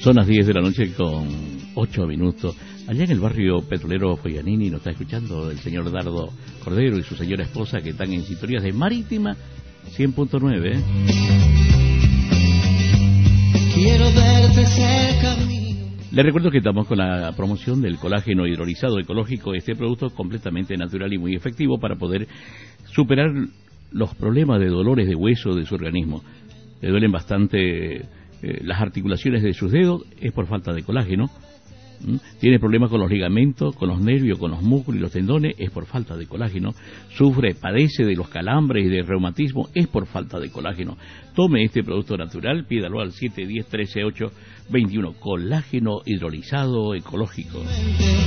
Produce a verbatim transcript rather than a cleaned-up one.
Son las diez de la noche con ocho minutos. Allá en el barrio petrolero Foyanini nos está escuchando el señor Dardo Cordero y su señora esposa, que están en sintonías de Marítima cien punto nueve. ¿eh? Quiero verte cerca mío. Les recuerdo que estamos con la promoción del colágeno hidrolizado ecológico, este producto completamente natural y muy efectivo para poder superar los problemas de dolores de hueso de su organismo. Le duelen bastante eh, las articulaciones de sus dedos, es por falta de colágeno. ¿Mm? Tiene problemas con los ligamentos, con los nervios, con los músculos y los tendones, es por falta de colágeno. Sufre, padece de los calambres y del reumatismo, es por falta de colágeno. Tome este producto natural, pídalo al siete uno cero, uno tres ocho, dos uno, colágeno hidrolizado ecológico.